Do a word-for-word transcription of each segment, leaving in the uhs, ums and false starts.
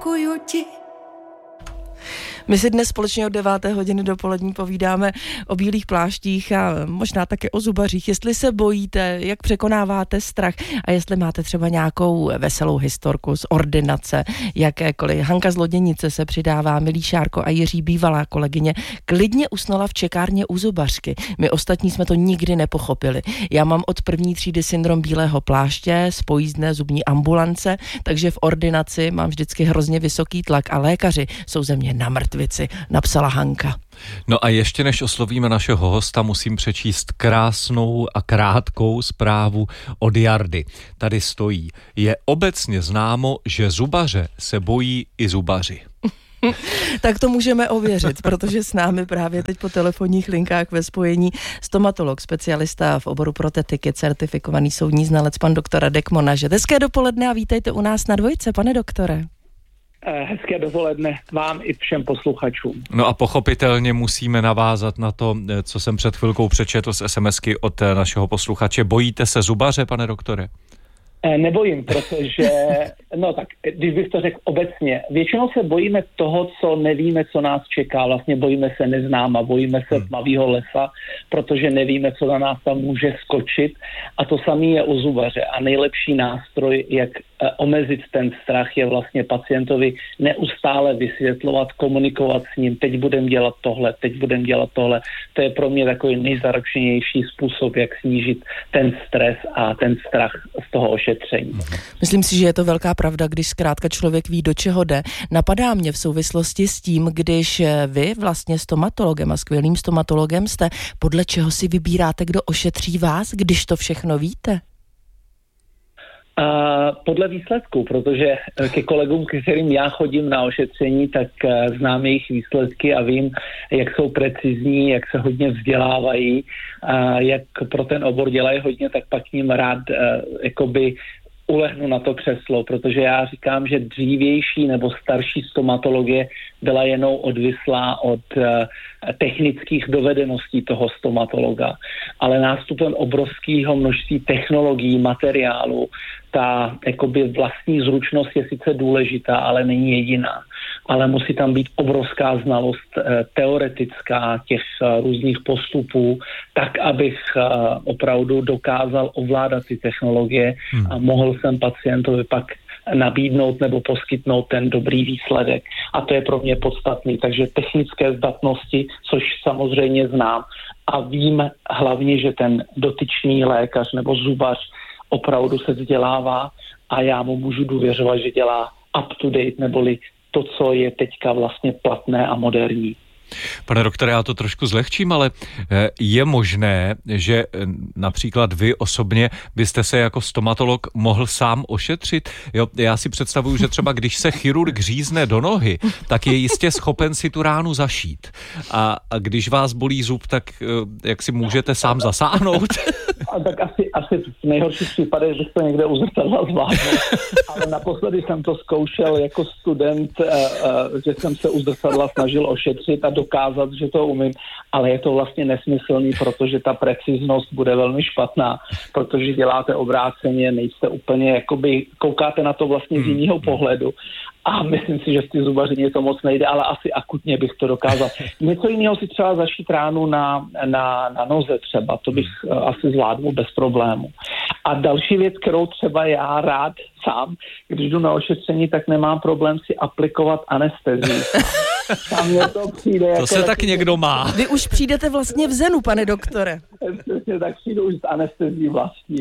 děkuju ti. My si dnes společně od deváté hodiny dopolední povídáme o bílých pláštích a možná také o zubařích. Jestli se bojíte, jak překonáváte strach a jestli máte třeba nějakou veselou historku z ordinace, jakékoliv. Hanka z Loděnice se přidává, milý Šárko a Jiří, bývalá kolegyně, klidně usnula v čekárně u zubařky. My ostatní jsme to nikdy nepochopili. Já mám od první třídy syndrom bílého pláště z pojízdné zubní ambulance, takže v ordinaci mám vždycky hrozně vysoký tlak a lékaři jsou ze mě na mrtvici, napsala Hanka. No a ještě než oslovíme našeho hosta, musím přečíst krásnou a krátkou zprávu od Jardy. Tady stojí: je obecně známo, že zubaře se bojí i zubaři. Tak to můžeme ověřit, protože s námi právě teď po telefonních linkách ve spojení stomatolog, specialista v oboru protetiky, certifikovaný soudní znalec, pan doktor Radek Monažet. Hezké dopoledne a vítejte u nás na Dvojce, pane doktore. Hezké dopoledne vám i všem posluchačům. No a pochopitelně musíme navázat na to, co jsem před chvilkou přečetl z SMSky od našeho posluchače. Bojíte se zubaře, pane doktore? Nebojím, protože, no tak, když bych to řekl obecně, většinou se bojíme toho, co nevíme, co nás čeká. Vlastně bojíme se neznáma, bojíme se tmavýho lesa, protože nevíme, co na nás tam může skočit. A to samé je u zubaře. A nejlepší nástroj, jak omezit ten strach, je vlastně pacientovi neustále vysvětlovat, komunikovat s ním. Teď budeme dělat tohle, teď budeme dělat tohle. To je pro mě takový nejzaručenější způsob, jak snížit ten stres a ten strach z toho ošetření. Myslím si, že je to velká pravda, když zkrátka člověk ví, do čeho jde. Napadá mě v souvislosti s tím, když vy vlastně stomatologem a skvělým stomatologem jste, podle čeho si vybíráte, kdo ošetří vás, když to všechno víte? Uh, podle výsledků, protože ke kolegům, ke kterým já chodím na ošetření, tak uh, znám jejich výsledky a vím, jak jsou precizní, jak se hodně vzdělávají, uh, jak pro ten obor dělají hodně, tak pak k ním rád uh, jakoby ulehnu na to křeslo, protože já říkám, že dřívější nebo starší stomatologie byla jenom odvislá od uh, technických dovedeností toho stomatologa. Ale nástupem obrovského množství technologií, materiálu, ta jakoby vlastní zručnost je sice důležitá, ale není jediná. Ale musí tam být obrovská znalost eh, teoretická těch eh, různých postupů, tak, abych eh, opravdu dokázal ovládat ty technologie hmm. a mohl jsem pacientovi pak nabídnout nebo poskytnout ten dobrý výsledek. A to je pro mě podstatný. Takže technické zdatnosti, což samozřejmě znám. A vím hlavně, že ten dotyčný lékař nebo zubař opravdu se vzdělává a já mu můžu důvěřovat, že dělá up to date, neboli to, co je teďka vlastně platné a moderní. Pane doktore, já to trošku zlehčím, ale je možné, že například vy osobně byste se jako stomatolog mohl sám ošetřit? Jo, já si představuju, že třeba když se chirurg řízne do nohy, tak je jistě schopen si tu ránu zašít. A, a když vás bolí zub, tak jak si můžete sám zasáhnout? A tak asi, asi v nejhorších případech, že to někde u zrcadla zvládnu. Ale naposledy jsem to zkoušel jako student, že jsem se u zrcadla snažil ošetřit a dokázat, že to umím, ale je to vlastně nesmyslný, protože ta preciznost bude velmi špatná, protože děláte obráceně, nejste úplně, jakoby koukáte na to vlastně z jiného pohledu. A myslím si, že v té zubařině to moc nejde, ale asi akutně bych to dokázal. Něco jiného si třeba zašít ránu na, na, na noze třeba, to bych uh, asi zvládl bez problému. A další věc, kterou třeba já rád sám, když jdu na ošetření, tak nemám problém si aplikovat anestezii. Tam mě to přijde. To jako se tak někdo má. Vy už přijdete vlastně v zenu, pane doktore. Přesně tak přijdu už z anestezí vlastní.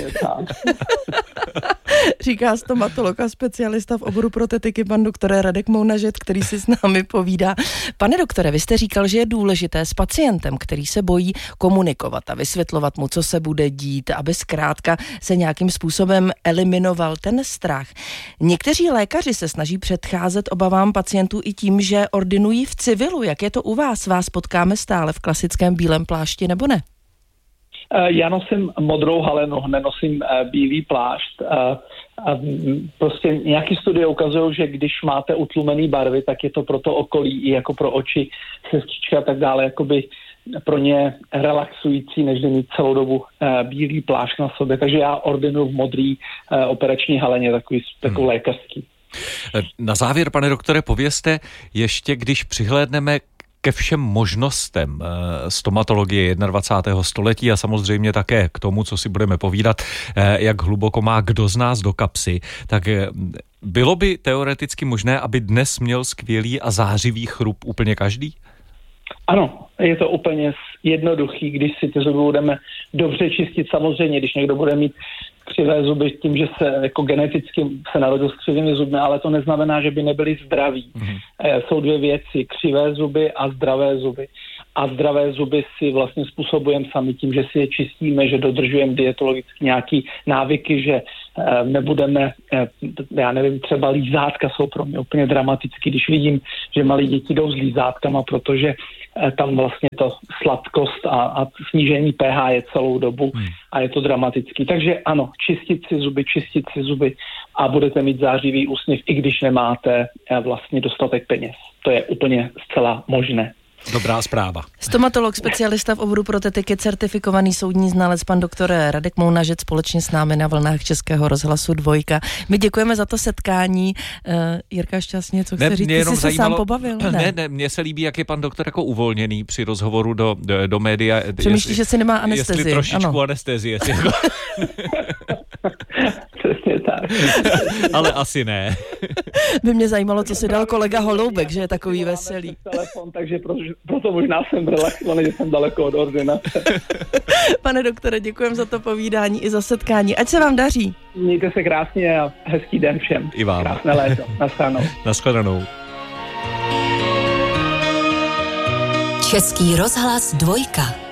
Říká stomatolog a specialista v oboru protetiky pan doktor Radek Monažet, který si s námi povídá. Pane doktore, vy jste říkal, že je důležité s pacientem, který se bojí, komunikovat a vysvětlovat mu, co se bude dít, aby zkrátka se nějakým způsobem eliminoval ten strach. Někteří lékaři se snaží předcházet obavám pacientů i tím, že ordinují v civilu. Jak je to u vás? Vás potkáme stále v klasickém bílém plášti, nebo ne? Já nosím modrou halenu, nenosím bílý plášť. A prostě nějaký studie ukazují, že když máte utlumený barvy, tak je to pro to okolí i jako pro oči, sestřičky a tak dále, jakoby pro ně relaxující, než mít celou dobu bílý plášť na sobě. Takže já ordinuji v modrý operační haleně, takový, takový hmm. lékařský. Na závěr, pane doktore, povězte ještě, když přihlédneme ke všem možnostem stomatologie dvacátého prvního století a samozřejmě také k tomu, co si budeme povídat, jak hluboko má kdo z nás do kapsy, tak bylo by teoreticky možné, aby dnes měl skvělý a zářivý chrup úplně každý? Ano, je to úplně jednoduchý, když si ty zuby budeme dobře čistit. Samozřejmě, když někdo bude mít křivé zuby tím, že se jako geneticky se narodil s křivými zuby, ale to neznamená, že by nebyli zdraví. Mm-hmm. E, jsou dvě věci, křivé zuby a zdravé zuby. A zdravé zuby si vlastně způsobujeme sami tím, že si je čistíme, že dodržujeme dietologicky nějaký návyky, že e, nebudeme, e, já nevím, třeba lízátka jsou pro mě úplně dramatický, když vidím, že malí děti jdou s lízátkama, protože e, tam vlastně to sladkost a, a snížení pH je celou dobu hmm. a je to dramatický. Takže ano, čistit si zuby, čistit si zuby a budete mít zářivý úsměv, i když nemáte e, vlastně dostatek peněz. To je úplně zcela možné. Dobrá zpráva. Stomatolog, specialista v oboru protetiky, certifikovaný soudní znalec, pan doktor Radek Mounažec, společně s námi na vlnách Českého rozhlasu Dvojka. My děkujeme za to setkání. Uh, Jirka Šťastně, co chce ne, říct? Ty jsi se sám pobavil? Ne? ne, ne, mně se líbí, jak je pan doktor jako uvolněný při rozhovoru do, do, do média. Přemýšlí, že si nemá anestezii. Jestli trošičku ano. anestezie. Jako... Přesně tak. Ale asi ne. By mě zajímalo, co si dal kolega Holoubek, že je takový veselý. Telefon, takže proto, proto možná jsem relaxovaný, že jsem daleko od ordinace. Pane doktore, děkujeme za to povídání i za setkání. Ať se vám daří. Mějte se krásně a hezký den všem. I vám. Krásné léto. Naschledanou. Naschledanou. Český rozhlas Dvojka.